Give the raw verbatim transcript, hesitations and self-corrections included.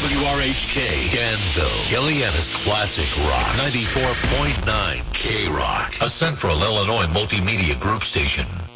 W R H K, Danville, Gilliana's Classic Rock, ninety-four point nine K-Rock, a Central Illinois multimedia group station.